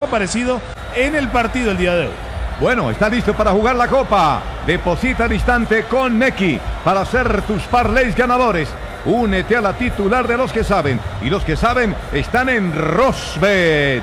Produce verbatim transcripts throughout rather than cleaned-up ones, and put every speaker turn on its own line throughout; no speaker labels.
parecido en el partido el día de hoy.
Bueno, está listo para jugar la Copa. Deposita al instante con Nequi para hacer tus parlays ganadores. Únete a la titular de los que saben. Y los que saben están en Rosbet.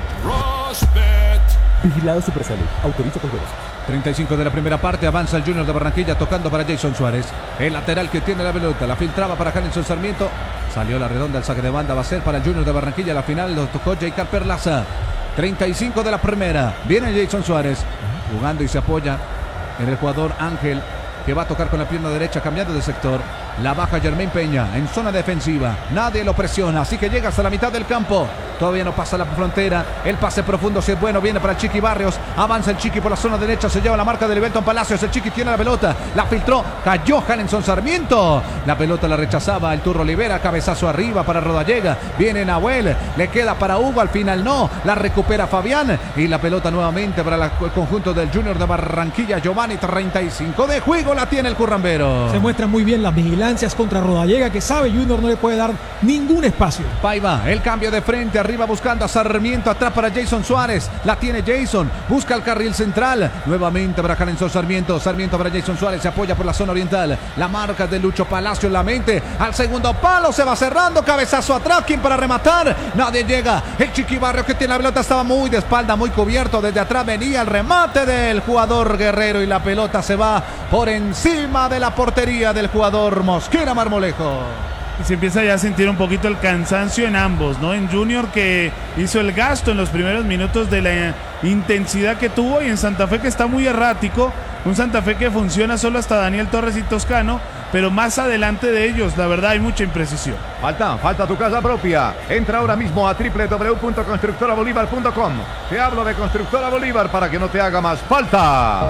Rosbet. Vigilado Supersalud. Autoriza con juegos.
treinta y cinco de la primera parte, avanza el Junior de Barranquilla tocando para Jason Suárez. El lateral que tiene la pelota, la filtraba para Hanelson Sarmiento. Salió la redonda, el saque de banda va a ser para el Junior de Barranquilla. La final lo tocó Jaycar Perlaza. treinta y cinco de la primera. Viene Jason Suárez jugando y se apoya en el jugador Ángel, que va a tocar con la pierna derecha cambiando de sector. La baja Jermaine Peña en zona defensiva. Nadie lo presiona, así que llega hasta la mitad del campo. Todavía no pasa la frontera. El pase profundo, si es bueno, viene para el Chiqui Barrios. Avanza el Chiqui por la zona derecha. Se lleva la marca de Libelton Palacios. El Chiqui tiene la pelota. La filtró. Cayó Hanelson Sarmiento. La pelota la rechazaba el Turro Olivera. Cabezazo arriba para Rodallega. Viene Nahuel. Le queda para Hugo. Al final no. La recupera Fabián. Y la pelota nuevamente para la, el conjunto del Junior de Barranquilla. Giovanni, treinta y cinco de juego. La tiene el currambero.
Se muestran muy bien las vigilancias contra Rodallega, que sabe Junior no le puede dar ningún espacio.
Paiva, el cambio de frente. Arriba buscando a Sarmiento, atrás para Jason Suárez, la tiene Jason, busca el carril central, nuevamente para Hanelson Sarmiento, Sarmiento para Jason Suárez, se apoya por la zona oriental, la marca de Lucho Palacio en la mente, al segundo palo, se va cerrando, cabezazo atrás, ¿quién para rematar? Nadie llega, el Chiqui Barrio que tiene la pelota estaba muy de espalda, muy cubierto, desde atrás venía el remate del jugador Guerrero y la pelota se va por encima de la portería del jugador Mosquera Marmolejo.
Y se empieza ya a sentir un poquito el cansancio en ambos, ¿no? En Junior, que hizo el gasto en los primeros minutos de la intensidad que tuvo, y en Santa Fe, que está muy errático. Un Santa Fe que funciona solo hasta Daniel Torres y Toscano, pero más adelante de ellos, la verdad, hay mucha imprecisión.
Falta, falta tu casa propia. Entra ahora mismo a doble u doble u doble u punto constructora bolívar punto com. Te hablo de Constructora Bolívar para que no te haga más falta.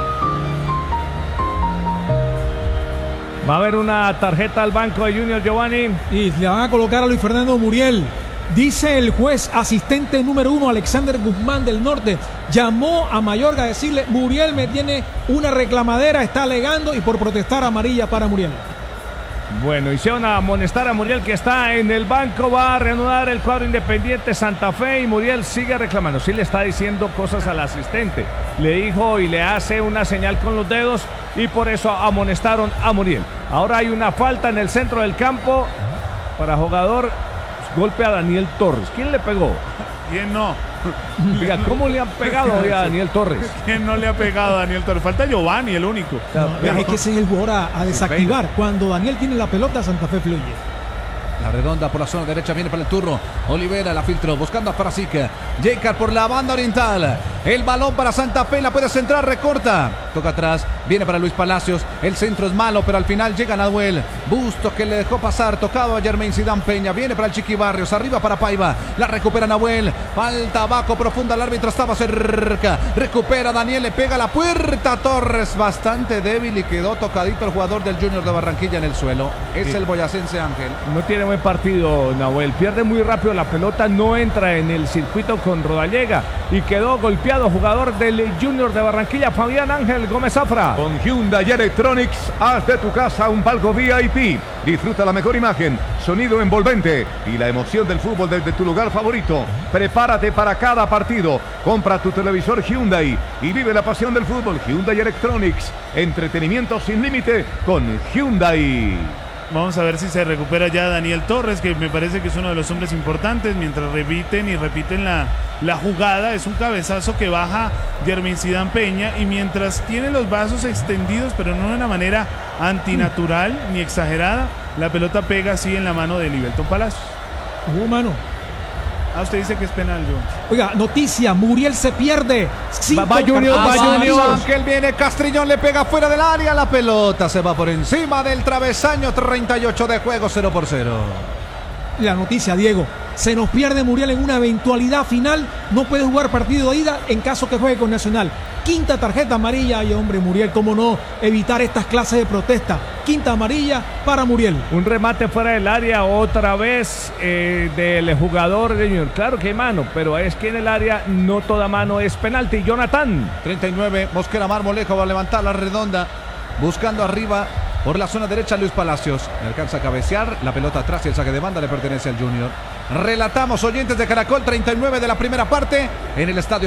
Va a haber una tarjeta al banco de Junior, Giovanni.
Y le van a colocar a Luis Fernando Muriel. Dice el juez asistente número uno, Alexander Guzmán del Norte. Llamó a Mayorga a decirle: Muriel me tiene una reclamadera, está alegando, y por protestar amarilla para Muriel.
Bueno, hicieron a amonestar a Muriel, que está en el banco. Va a reanudar el cuadro Independiente Santa Fe y Muriel sigue reclamando. Sí le está diciendo cosas al asistente. Le dijo y le hace una señal con los dedos, y por eso amonestaron a Muriel. Ahora hay una falta en el centro del campo para jugador. Golpe a Daniel Torres. ¿Quién le pegó?
¿Quién no?
Diga, ¿cómo le han pegado hoy a Daniel Torres?
¿Quién no le ha pegado a Daniel Torres? Falta Giovanni, el único.
No, es que ese es el jugador a, a desactivar. Cuando Daniel tiene la pelota, Santa Fe fluye.
La redonda por la zona derecha viene para el turno. Olivera la filtró buscando a Parasica. Jaycar por la banda oriental. El balón para Santa Fe, la puede centrar, recorta. Toca atrás, viene para Luis Palacios. El centro es malo, pero al final llega Nahuel. Bustos que le dejó pasar, tocado a Jermaine Sidán Peña. Viene para el Chiqui Barrios, arriba para Paiva. La recupera Nahuel. Falta abajo profunda, el árbitro estaba cerca. Recupera Daniel, le pega a la puerta. Torres bastante débil y quedó tocadito el jugador del Junior de Barranquilla en el suelo. Es sí. El boyacense Ángel.
No tiene buen partido Nahuel, pierde muy rápido la pelota, no entra en el circuito con Rodallega y quedó golpeado jugador del Junior de Barranquilla, Fabián Ángel Gómez Zafra.
Con Hyundai Electronics, haz de tu casa un palco V I P. Disfruta la mejor imagen, sonido envolvente y la emoción del fútbol desde tu lugar favorito. Prepárate para cada partido. Compra tu televisor Hyundai y vive la pasión del fútbol. Hyundai Electronics, entretenimiento sin límite con Hyundai.
Vamos a ver si se recupera ya Daniel Torres, que me parece que es uno de los hombres importantes. Mientras repiten y repiten la, la jugada, es un cabezazo que baja Jermaine Sidán Peña, y mientras tiene los brazos extendidos, pero no de una manera antinatural ni exagerada, la pelota pega así en la mano de Libelton Palacios.
Hubo mano.
Ah, usted dice que es penal, yo.
Oiga, noticia, Muriel se pierde.
Va, va Junior, va Junior.
Ángel viene, Castrillón le pega fuera del área, la pelota se va por encima del travesaño, treinta y ocho de juego, cero por cero.
La noticia, Diego, se nos pierde Muriel en una eventualidad final, no puede jugar partido de ida en caso que juegue con Nacional. Quinta tarjeta amarilla, y hombre, Muriel, cómo no evitar estas clases de protesta. Quinta amarilla para Muriel.
Un remate fuera del área otra vez eh, del jugador de Junior. Claro que hay mano, pero es que en el área no toda mano es penalti. Jonathan.
treinta y nueve, Mosquera Marmolejo va a levantar la redonda, buscando arriba por la zona derecha Luis Palacios. Le alcanza a cabecear, la pelota atrás y el saque de banda le pertenece al Junior. Relatamos, oyentes de Caracol, treinta y nueve de la primera parte en el estadio